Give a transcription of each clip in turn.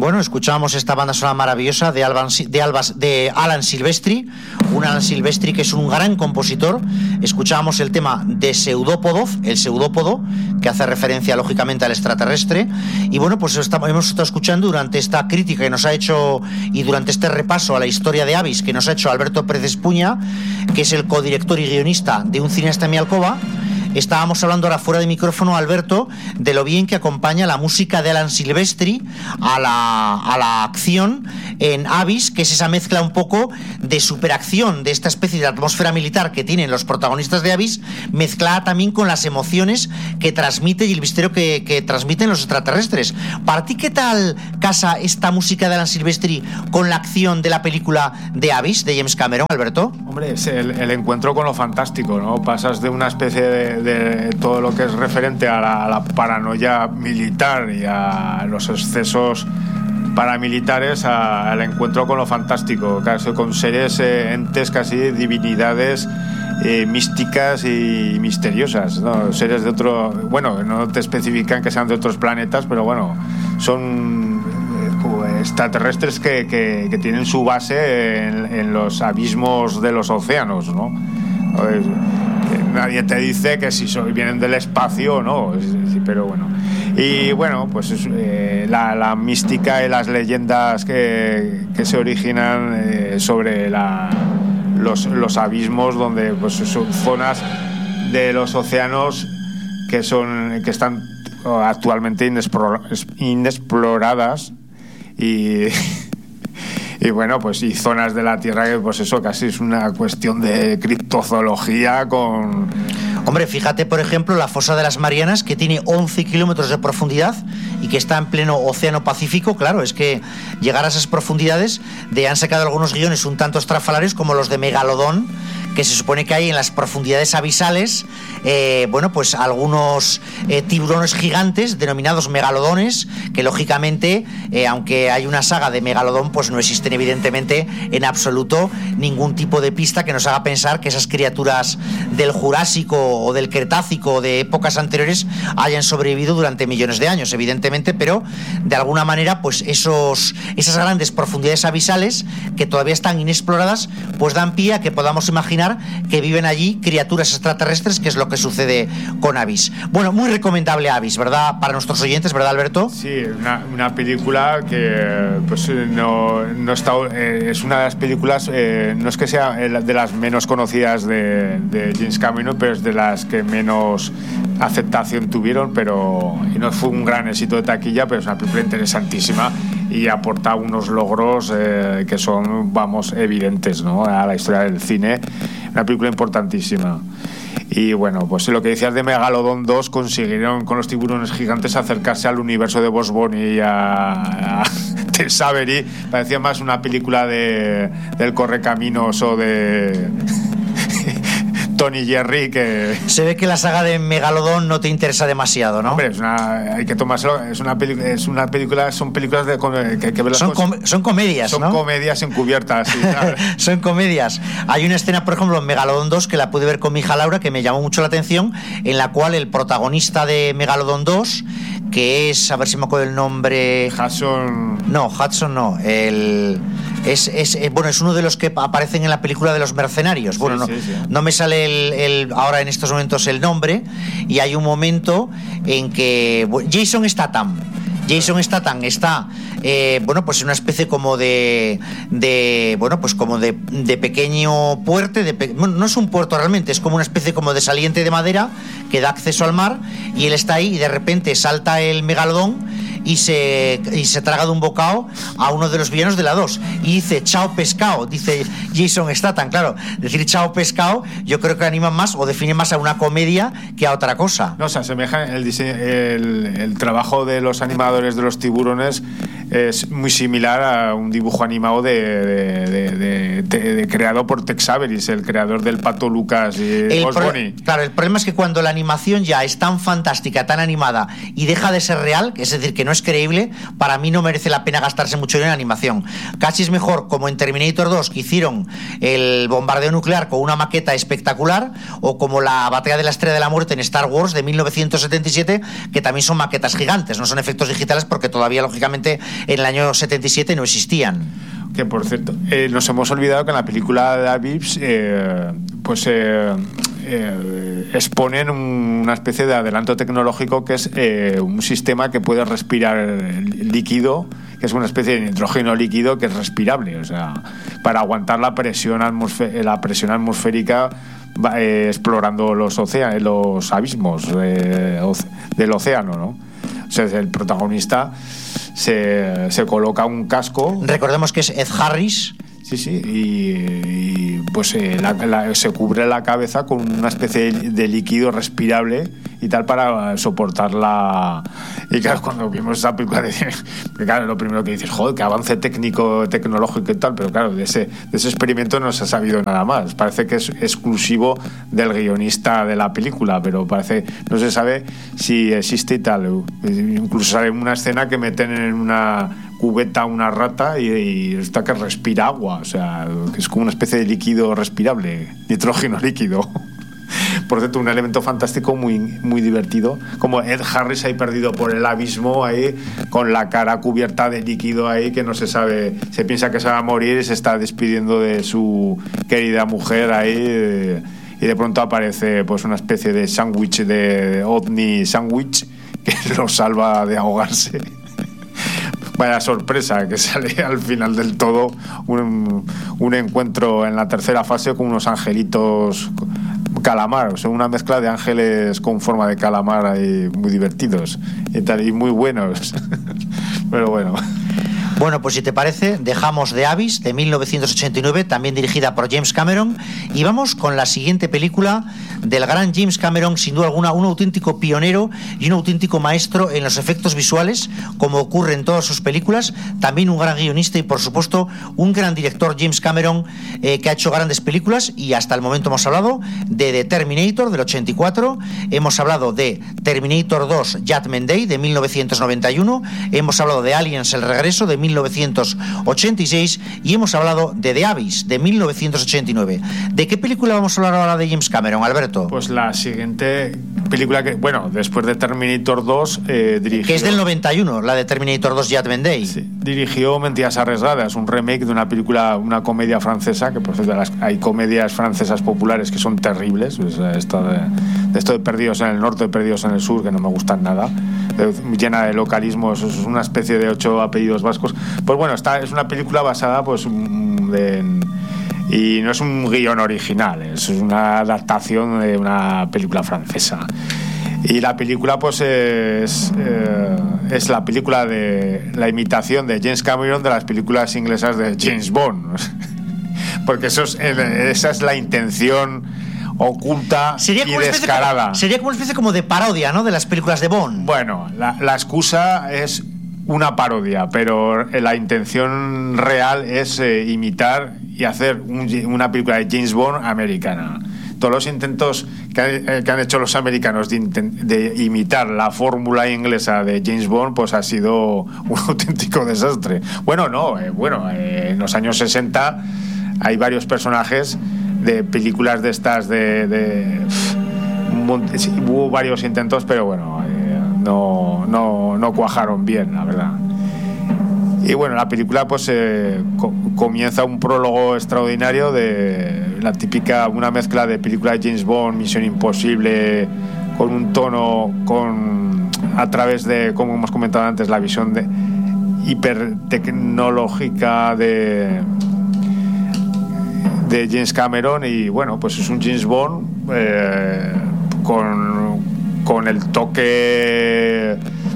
Bueno, escuchábamos esta banda sonora maravillosa de Alan Silvestri, un Alan Silvestri que es un gran compositor. Escuchábamos el tema de Pseudópodo, el pseudópodo, que hace referencia lógicamente al extraterrestre. Y bueno, pues hemos estado escuchando durante esta crítica que nos ha hecho y durante este repaso a la historia de Avis que nos ha hecho Alberto Pérez Espuña, que es el codirector y guionista de Un cineasta en mi alcoba. Estábamos hablando ahora fuera de micrófono, Alberto, de lo bien que acompaña la música de Alan Silvestri a la acción en Avis, que es esa mezcla un poco de superacción, de esta especie de atmósfera militar que tienen los protagonistas de Avis, mezclada también con las emociones que transmite y el misterio que transmiten los extraterrestres. ¿Para ti qué tal casa esta música de Alan Silvestri con la acción de la película de Avis, de James Cameron, Alberto? Hombre, es el encuentro con lo fantástico, ¿no? Pasas de una especie de todo lo que es referente a la paranoia militar y a los excesos paramilitares al encuentro con lo fantástico, casi con seres, entes, casi divinidades místicas y misteriosas, ¿no? Seres de otro, bueno, no te especifican que sean de otros planetas, pero bueno, son extraterrestres que tienen su base en los abismos de los océanos, ¿no? Nadie te dice que si vienen del espacio o no, pero bueno. Y bueno, pues la mística y las leyendas que se originan sobre los abismos, donde pues son zonas de los océanos que están actualmente inexploradas y bueno, pues y zonas de la Tierra que pues eso casi es una cuestión de criptozoología con... Hombre, fíjate, por ejemplo, la fosa de las Marianas, que tiene 11 kilómetros de profundidad y que está en pleno Océano Pacífico. Claro, es que llegar a esas profundidades han sacado algunos guiones un tanto estrafalarios, como los de Megalodón, que se supone que hay en las profundidades abisales, bueno, pues algunos tiburones gigantes denominados megalodones, que lógicamente, aunque hay una saga de Megalodón, pues no existen evidentemente en absoluto ningún tipo de pista que nos haga pensar que esas criaturas del Jurásico o del Cretácico o de épocas anteriores hayan sobrevivido durante millones de años, evidentemente, pero de alguna manera pues esas grandes profundidades abisales que todavía están inexploradas, pues dan pie a que podamos imaginar que viven allí criaturas extraterrestres, que es lo que sucede con Avis. Bueno, muy recomendable Avis, ¿verdad? Para nuestros oyentes, ¿verdad, Alberto? Sí, una película que pues no está, es una de las películas, no es que sea de las menos conocidas de James Cameron, pero es de las que menos aceptación tuvieron, y no fue un gran éxito de taquilla, pero es una película interesantísima y aporta unos logros que son, vamos, evidentes, ¿no?, a la historia del cine. Una película importantísima. Y bueno, pues lo que decías de Megalodon 2, consiguieron con los tiburones gigantes acercarse al universo de Bugs Bunny y a Tex Avery. Parecía más una película del Correcaminos o de Tony Jerry, que... Se ve que la saga de Megalodón no te interesa demasiado, ¿no? Hombre, hay que tomárselo, es una película, son películas que hay que verlas. Son comedias, ¿no? Son comedias encubiertas, sí, claro. Son comedias. Hay una escena, por ejemplo, en Megalodón 2, que la pude ver con mi hija Laura, que me llamó mucho la atención, en la cual el protagonista de Megalodón 2, que es, a ver si me acuerdo el nombre... Hudson no, bueno, es uno de los que aparecen en la película de los mercenarios. Bueno, sí, no me sale ahora en estos momentos el nombre, y hay un momento en que Jason Statham está bueno, pues en una especie como de pequeño puerto, bueno, no es un puerto realmente, es como una especie como de saliente de madera que da acceso al mar, y él está ahí y de repente salta el megalodón y se traga de un bocado a uno de los villanos de la 2 y dice chao pescado, dice Jason Statham. Claro, decir chao pescado yo creo que anima más o define más a una comedia que a otra cosa. No, se asemeja el trabajo de los animadores de los tiburones, es muy similar a un dibujo animado creado por Tex Avery, el creador del Pato Lucas y Bugs Bunny. Claro, el problema es que cuando la animación ya es tan fantástica, tan animada y deja de ser real, es decir, que no es creíble, para mí no merece la pena gastarse mucho dinero en animación. Casi es mejor, como en Terminator 2, que hicieron el bombardeo nuclear con una maqueta espectacular, o como la batalla de la Estrella de la Muerte en Star Wars de 1977, que también son maquetas gigantes, no son efectos digitales, porque todavía lógicamente en el año 77 no existían. Que por cierto, nos hemos olvidado que en la película de Abyss exponen una especie de adelanto tecnológico que es un sistema que puede respirar líquido, que es una especie de nitrógeno líquido que es respirable, o sea, para aguantar la presión atmosférica explorando los abismos del océano, ¿no? O sea, el protagonista se coloca un casco. Recordemos que es Ed Harris. Sí, y pues se cubre la cabeza con una especie de líquido respirable y tal para soportar la... Y claro, cuando vimos esa película, claro, lo primero que dices, joder, que avance tecnológico y tal, pero claro, de ese experimento no se ha sabido nada más. Parece que es exclusivo del guionista de la película, pero no se sabe si existe y tal. Incluso sale una escena que meten en una cubeta una rata y está que respira agua, o sea, que es como una especie de líquido respirable, nitrógeno líquido. Por cierto, un elemento fantástico muy, muy divertido, como Ed Harris ahí perdido por el abismo, ahí con la cara cubierta de líquido ahí, que no se sabe, se piensa que se va a morir y se está despidiendo de su querida mujer ahí, y de pronto aparece pues una especie de sándwich, de ovni sándwich, que lo salva de ahogarse. Vaya sorpresa que sale al final del todo un encuentro en la tercera fase con unos angelitos calamar, o sea, una mezcla de ángeles con forma de calamar ahí, muy divertidos y tal, y muy buenos. Pero bueno. Bueno, pues si te parece, dejamos The Abyss de 1989, también dirigida por James Cameron, y vamos con la siguiente película del gran James Cameron, sin duda alguna, un auténtico pionero y un auténtico maestro en los efectos visuales, como ocurre en todas sus películas, también un gran guionista y por supuesto un gran director, James Cameron, que ha hecho grandes películas, y hasta el momento hemos hablado de The Terminator del 84, hemos hablado de Terminator 2 Judgment Day de 1991, hemos hablado de Aliens el regreso de 1986 y hemos hablado de The Abyss de 1989. ¿De qué película vamos a hablar ahora de James Cameron, Alberto? Pues la siguiente película que, bueno, después de Terminator 2 dirigió... Que es del 91, la de Terminator 2 Judgment Day. Sí, dirigió Mentiras arriesgadas, un remake de una película, una comedia francesa, que por cierto hay comedias francesas populares que son terribles, o sea, esto de Perdidos en el Norte, Perdidos en el Sur, que no me gustan nada, llena de localismos, es una especie de 8 apellidos vascos. Pues bueno, es una película basada pues y no es un guión original, es una adaptación de una película francesa. Y la película pues es la película de la imitación de James Cameron de las películas inglesas de James Bond. Porque esa es la intención oculta y descarada. Sería como una especie como de parodia, ¿no?, de las películas de Bond. Bueno, la excusa es una parodia, pero la intención real es imitar y hacer una película de James Bond americana. Todos los intentos que han hecho los americanos de imitar la fórmula inglesa de James Bond, pues ha sido un auténtico desastre. Bueno, no, en los años 60 hay varios personajes de películas de estas hubo varios intentos, pero bueno, no cuajaron bien, la verdad. Y bueno, la película pues comienza un prólogo extraordinario de la típica, una mezcla de película de James Bond, Misión Imposible, con un tono, a través de, como hemos comentado antes, la visión hipertecnológica de James Cameron. Y bueno, pues es un James Bond con el toque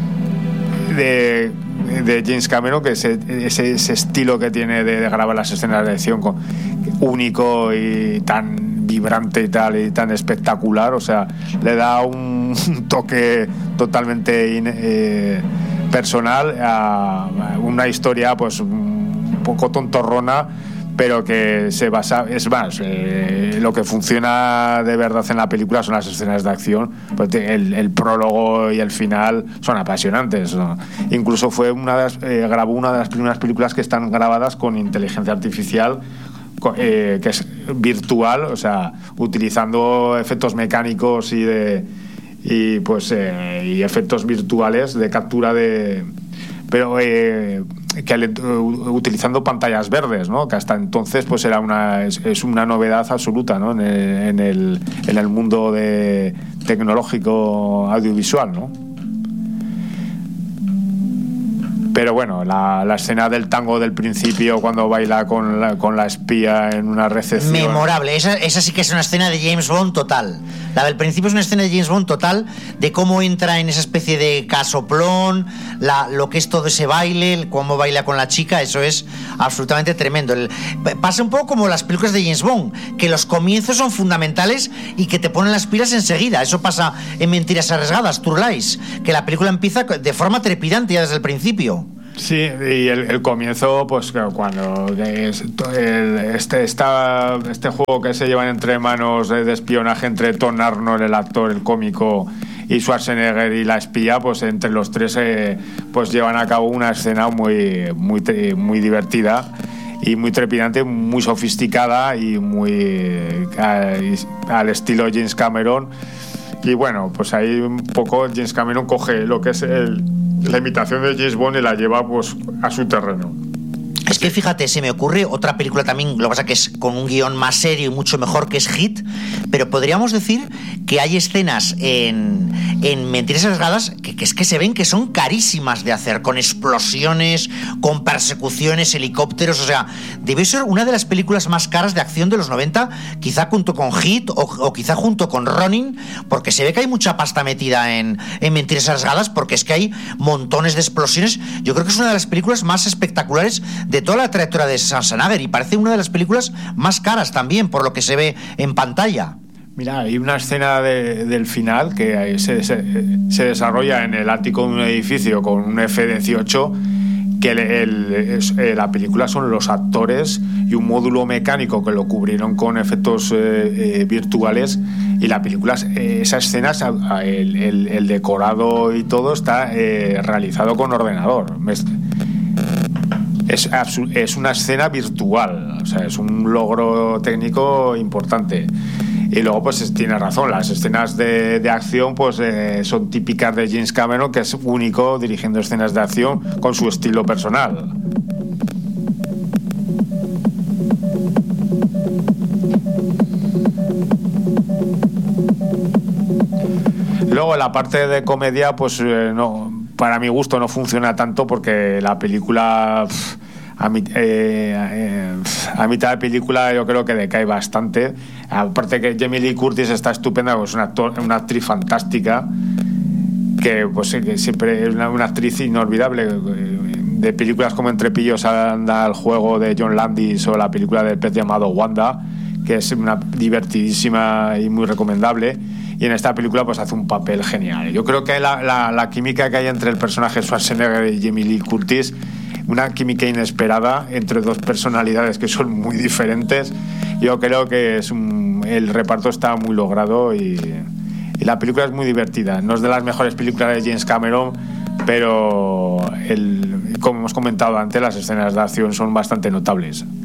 de James Cameron, que ese estilo que tiene de grabar las escenas de acción único y tan vibrante y tal, y tan espectacular, o sea, le da un toque totalmente personal a una historia pues un poco tontorrona, pero que se basa, es más, lo que funciona de verdad en la película son las escenas de acción, pues el prólogo y el final son apasionantes, ¿no? Incluso grabó una de las primeras películas que están grabadas con inteligencia artificial, que es virtual, o sea, utilizando efectos mecánicos y efectos virtuales de captura pero utilizando pantallas verdes, ¿no? Que hasta entonces pues es una novedad absoluta, ¿no? en el mundo tecnológico audiovisual, ¿no? Pero bueno, la escena del tango del principio, cuando baila con la espía en una recepción. Memorable. Esa sí que es una escena de James Bond total. La del principio es una escena de James Bond total, de cómo entra en esa especie de casoplón, lo que es todo ese baile, cómo baila con la chica. Eso es absolutamente tremendo. Pasa un poco como las películas de James Bond, que los comienzos son fundamentales y que te ponen las pilas enseguida. Eso pasa en Mentiras Arriesgadas, True Lies, que la película empieza de forma trepidante ya desde el principio. Sí, y el comienzo, pues cuando este juego que se llevan entre manos de espionaje entre Tom Arnold, el actor, el cómico, y Schwarzenegger y la espía, pues entre los tres pues llevan a cabo una escena muy divertida y muy trepidante, muy sofisticada y muy al estilo James Cameron. Y bueno, pues ahí un poco James Cameron coge lo que es la imitación de James Bond y la lleva pues a su terreno. Es que fíjate, se me ocurre otra película también, lo que pasa que es con un guión más serio y mucho mejor, que es Hit, pero podríamos decir que hay escenas en Mentiras Arriesgadas que es que se ven que son carísimas de hacer, con explosiones, con persecuciones, helicópteros. O sea, debe ser una de las películas más caras de acción de los 90, quizá junto con Hit o quizá junto con Ronin, porque se ve que hay mucha pasta metida en Mentiras Arriesgadas, porque es que hay montones de explosiones. Yo creo que es una de las películas más espectaculares de toda la trayectoria de Schwarzenegger, y parece una de las películas más caras también por lo que se ve en pantalla. Mira, hay una escena del final que se desarrolla en el ático de un edificio con un F-18, que la película son los actores y un módulo mecánico que lo cubrieron con efectos virtuales, y la película, esas escenas, el decorado y todo está realizado con ordenador. Es una escena virtual, o sea, es un logro técnico importante. Y luego pues tiene razón, las escenas de acción pues son típicas de James Cameron, que es único dirigiendo escenas de acción con su estilo personal. Luego la parte de comedia pues no, para mi gusto no funciona tanto, porque la película a mitad de película yo creo que decae bastante. Aparte que Jamie Lee Curtis está estupenda, pues una actriz fantástica, que pues que siempre es una actriz inolvidable. De películas como Entre pillos anda el juego de John Landis, o la película del pez llamado Wanda, que es una divertidísima y muy recomendable. Y en esta película pues hace un papel genial. Yo creo que la química que hay entre el personaje Schwarzenegger y Jamie Lee Curtis, una química inesperada entre dos personalidades que son muy diferentes. Yo creo que el reparto está muy logrado y la película es muy divertida. No es de las mejores películas de James Cameron, pero como hemos comentado antes, las escenas de acción son bastante notables.